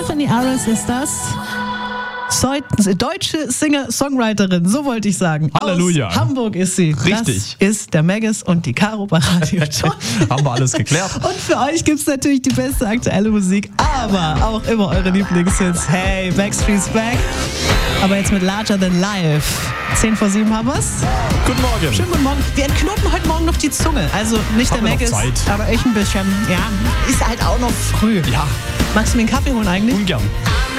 Tiffany Aris ist das. Deutsche Singer-Songwriterin, so wollte ich sagen. Halleluja. Aus Hamburg ist sie. Richtig. Das ist der Maggis und die Caro bei Radio Joy. Haben wir alles geklärt. Und für euch gibt es natürlich die beste aktuelle Musik, aber auch immer eure Lieblingshits. Hey, Backstreet's Back. Aber jetzt mit Larger Than Life. 10:07 haben wir's. Guten Morgen. Schönen guten Morgen. Wir entknoten heute Morgen noch die Zunge. Also nicht Haben der wir noch Maggis, Zeit? aber ich ein bisschen. Ja, ist halt auch noch früh. Ja, Magst du mir einen Kaffee holen eigentlich? ungern.